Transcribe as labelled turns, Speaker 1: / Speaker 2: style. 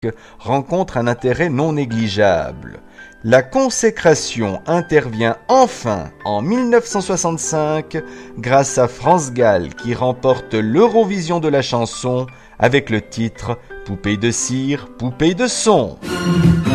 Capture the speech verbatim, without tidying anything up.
Speaker 1: rencontre un intérêt non négligeable. La consécration intervient enfin en mille neuf cent soixante-cinq grâce à France Gall qui remporte l'Eurovision de la chanson avec le titre « Poupée de cire, poupée de son ».